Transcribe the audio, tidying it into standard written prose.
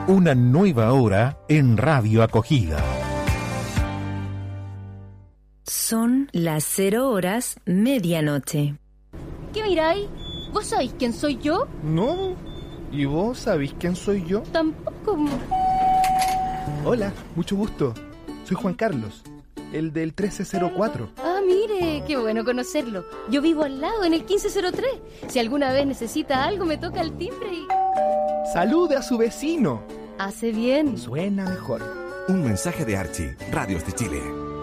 Una nueva hora en Radio Acogida. Son las 0 horas, medianoche. ¿Qué miráis? ¿Vos sabéis quién soy yo? No. ¿Y vos sabéis quién soy yo? Tampoco. Hola, mucho gusto. Soy Juan Carlos, el del 1304. Ah, mire, qué bueno conocerlo. Yo vivo al lado, en el 1503. Si alguna vez necesita algo, me toca el timbre y... ¡Salude a su vecino! Hace bien. Suena mejor. Un mensaje de Archie, Radios de Chile.